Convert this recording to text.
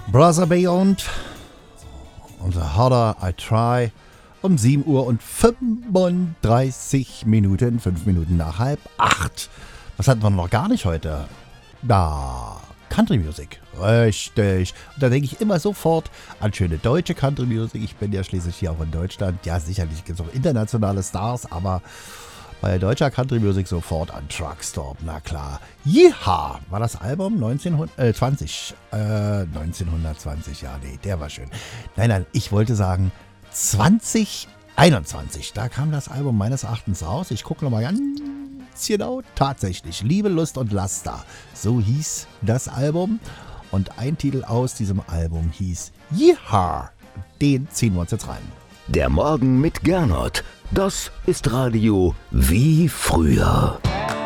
Brother Beyond und The Harder I Try um 7 Uhr und 35 Minuten, 5 Minuten nach 7:30. Was hatten wir noch gar nicht heute? Country Music. Richtig. Und da denke ich immer sofort an schöne deutsche Country Music. Ich bin ja schließlich hier auch in Deutschland. Ja, sicherlich gibt es auch internationale Stars, aber bei deutscher Country Music sofort an Truckstop, na klar. Yeehaw war das Album 1920. 1920, ja, nee, der war schön. Nein, ich wollte sagen 2021. Da kam das Album meines Erachtens raus. Ich gucke nochmal ganz genau. Tatsächlich, Liebe, Lust und Laster. So hieß das Album. Und ein Titel aus diesem Album hieß Yeehaw. Den ziehen wir uns jetzt rein. Der Morgen mit Gernot. Das ist Radio wie früher.